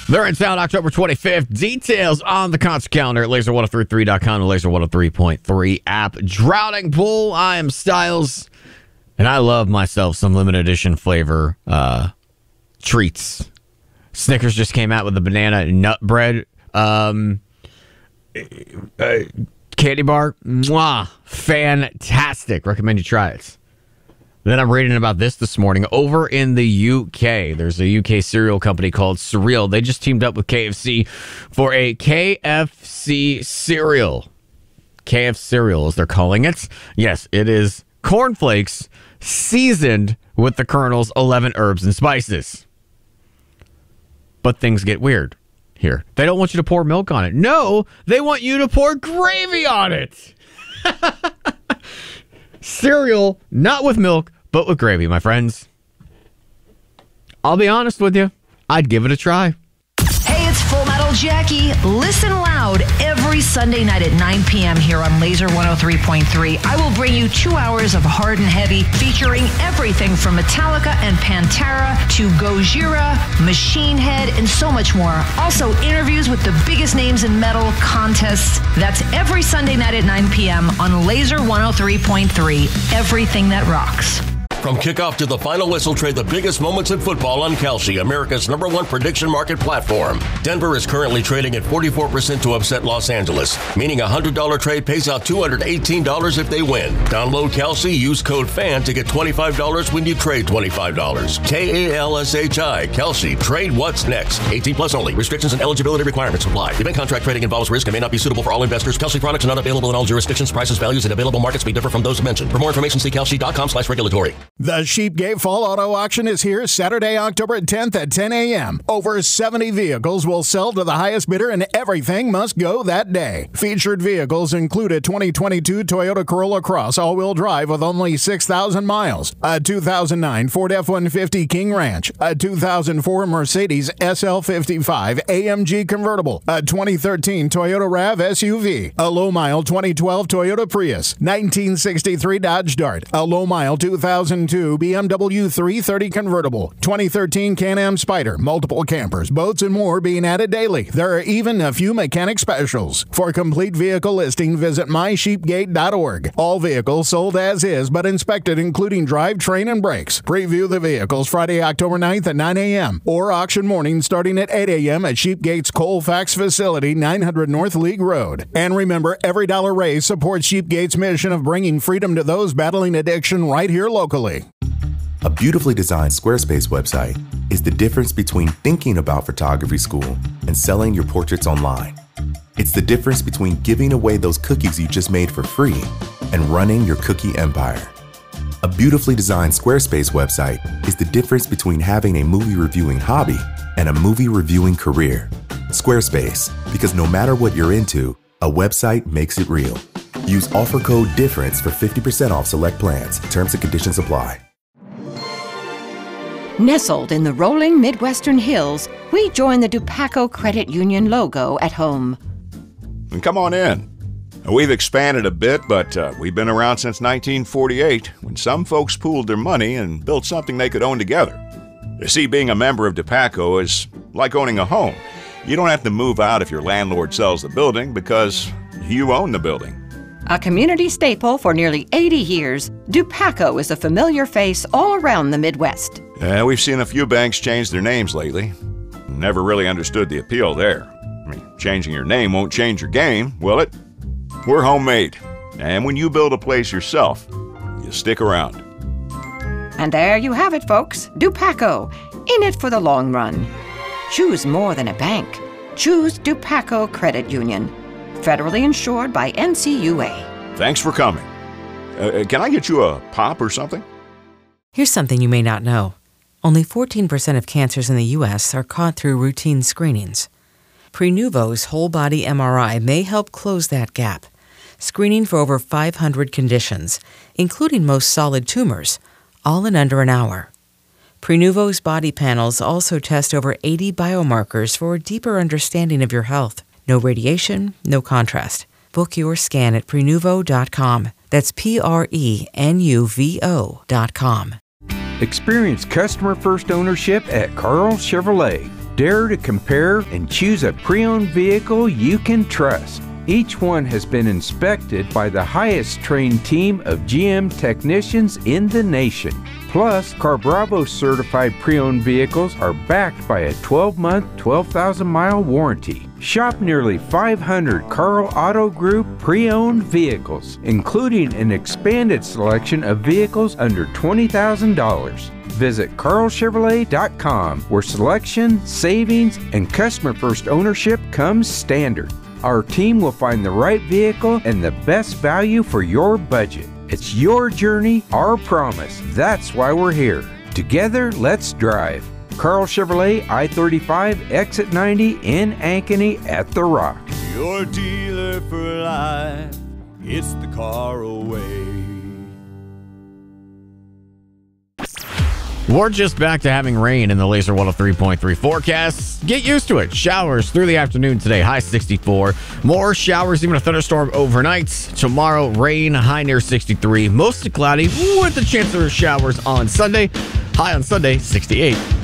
They're in town October 25th. Details on the concert calendar at laser1033.com and laser103.3 app. Drowning Pool. I am Styles, and I love myself some limited edition flavor treats. Snickers just came out with the banana nut bread candy bar. Mwah, fantastic. Recommend you try it. Then I'm reading about this morning. Over in the UK, there's a UK cereal company called Surreal. They just teamed up with KFC for a KFC cereal. KF cereal, as they're calling it. Yes, it is cornflakes seasoned with the Colonel's 11 herbs and spices. But things get weird here. They don't want you to pour milk on it. No, they want you to pour gravy on it. Cereal, not with milk, but with gravy, my friends. I'll be honest with you. I'd give it a try. Hey, it's Full Metal Jackie. Listen loud every Sunday night at 9 p.m. here on Laser 103.3. I will bring you 2 hours of hard and heavy featuring everything from Metallica and Pantera to Gojira, Machine Head, and so much more. Also, interviews with the biggest names in metal, contests. That's every Sunday night at 9 p.m. on Laser 103.3. Everything that rocks. From kickoff to the final whistle, trade the biggest moments in football on Kalshi, America's #1 prediction market platform. Denver is currently trading at 44% to upset Los Angeles, meaning a $100 trade pays out $218 if they win. Download Kalshi, use code FAN to get $25 when you trade $25. KALSHI, Kalshi, trade what's next. 18 plus only. Restrictions and eligibility requirements apply. Event contract trading involves risk and may not be suitable for all investors. Kalshi products are not available in all jurisdictions. Prices, values, and available markets may differ from those mentioned. For more information, see kalshi.com/regulatory. The Sheepgate Fall Auto Auction is here Saturday, October 10th at 10 a.m. Over 70 vehicles will sell to the highest bidder, and everything must go that day. Featured vehicles include a 2022 Toyota Corolla Cross all-wheel drive with only 6,000 miles, a 2009 Ford F-150 King Ranch, a 2004 Mercedes SL55 AMG convertible, a 2013 Toyota RAV SUV, a low-mile 2012 Toyota Prius, 1963 Dodge Dart, a low-mile 2002 BMW 330 convertible, 2013 Can-Am Spyder, multiple campers, boats, and more being added daily. There are even a few mechanic specials. For complete vehicle listing, visit mysheepgate.org. All vehicles sold as is, but inspected including drivetrain and brakes. Preview the vehicles Friday, October 9th at 9 a.m. or auction morning starting at 8 a.m. at Sheepgate's Colfax facility, 900 North League Road. And remember, every dollar raised supports Sheepgate's mission of bringing freedom to those battling addiction right here locally. A beautifully designed Squarespace website is the difference between thinking about photography school and selling your portraits online. It's the difference between giving away those cookies you just made for free and running your cookie empire. A beautifully designed Squarespace website is the difference between having a movie reviewing hobby and a movie reviewing career. Squarespace, because no matter what you're into, a website makes it real. Use offer code DIFFERENCE for 50% off select plans. Terms and conditions apply. Nestled in the rolling Midwestern hills, we join the Dupaco Credit Union logo at home. And come on in. We've expanded a bit, but we've been around since 1948, when some folks pooled their money and built something they could own together. You see, being a member of Dupaco is like owning a home. You don't have to move out if your landlord sells the building because you own the building. A community staple for nearly 80 years, Dupaco is a familiar face all around the Midwest. We've seen a few banks change their names lately. Never really understood the appeal there. I mean, changing your name won't change your game, will it? We're homemade. And when you build a place yourself, you stick around. And there you have it, folks. Dupaco, in it for the long run. Choose more than a bank. Choose Dupaco Credit Union. Federally insured by NCUA. Thanks for coming. Can I get you a pop or something? Here's something you may not know. Only 14% of cancers in the U.S. are caught through routine screenings. Prenuvo's whole-body MRI may help close that gap, screening for over 500 conditions, including most solid tumors, all in under an hour. Prenuvo's body panels also test over 80 biomarkers for a deeper understanding of your health. No radiation, no contrast. Book your scan at Prenuvo.com. That's Prenuvo.com. Experience customer-first ownership at Carl Chevrolet. Dare to compare and choose a pre-owned vehicle you can trust. Each one has been inspected by the highest trained team of GM technicians in the nation. Plus, CarBravo certified pre-owned vehicles are backed by a 12-month, 12,000-mile warranty. Shop nearly 500 Carl Auto Group pre-owned vehicles, including an expanded selection of vehicles under $20,000. Visit carlchevrolet.com, where selection, savings, and customer-first ownership comes standard. Our team will find the right vehicle and the best value for your budget. It's your journey, our promise. That's why we're here. Together, let's drive. Carl Chevrolet, I-35, Exit 90 in Ankeny at The Rock. Your dealer for life, it's the Carl way. We're just back to having rain in the Laser 103.3 forecast. Get used to it. Showers through the afternoon today, high 64. More showers, even a thunderstorm overnight. Tomorrow, rain, high near 63. Mostly cloudy with a chance of showers on Sunday. High on Sunday, 68.